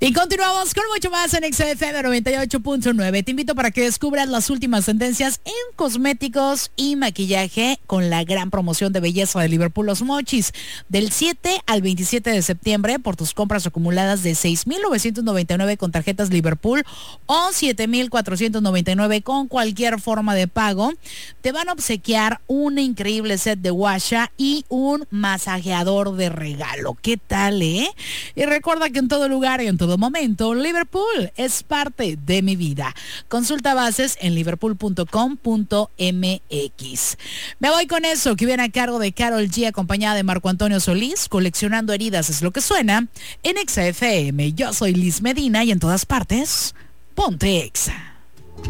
Y continuamos con mucho más en XFM 98.9. Te invito para que descubras las últimas tendencias en cosméticos y maquillaje con la gran promoción de belleza de Liverpool Los Mochis. Del 7 al 27 de septiembre, por tus compras acumuladas de 6,999 con tarjetas Liverpool o 7,499 con cualquier forma de pago, te van a obsequiar un increíble set de Washa y un masajeador de regalo. ¿Qué tal, eh? Y recuerda que en todo lugar y en todo momento, Liverpool es parte de mi vida. Consulta bases en liverpool.com.mx. Me voy con eso, que viene a cargo de Karol G, acompañada de Marco Antonio Solís. Coleccionando heridas es lo que suena en Exa FM. Yo soy Liz Medina y en todas partes, ponte Exa.